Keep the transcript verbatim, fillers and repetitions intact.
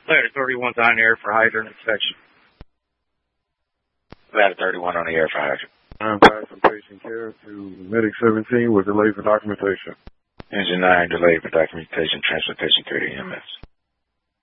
Ladder thirty-one's on the air for hydrant inspection. Ladder thirty-one on the air for hydrant. I'm passing patient care to Medic seventeen with delay for documentation. Engine nine, delay for documentation, transfer patient through to E M S.